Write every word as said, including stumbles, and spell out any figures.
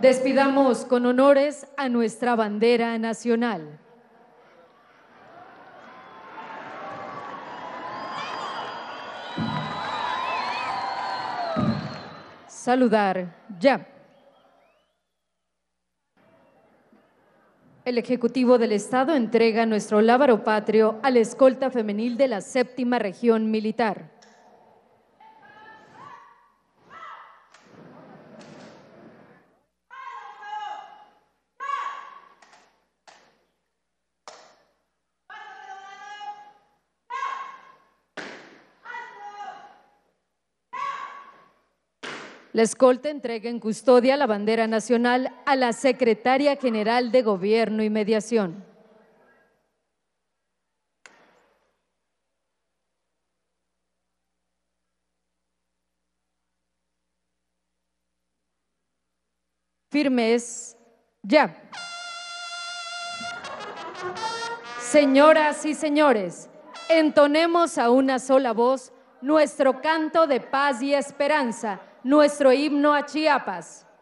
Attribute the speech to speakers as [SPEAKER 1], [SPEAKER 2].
[SPEAKER 1] Despidamos con honores a nuestra bandera nacional. Saludar ya. El Ejecutivo del Estado entrega nuestro lábaro patrio a la escolta femenil de la Séptima Región Militar. La escolta entrega en custodia la bandera nacional a la Secretaria General de Gobierno y Mediación. Firmes, ya. Señoras y señores, entonemos a una sola voz nuestro canto de paz y esperanza, nuestro himno a Chiapas.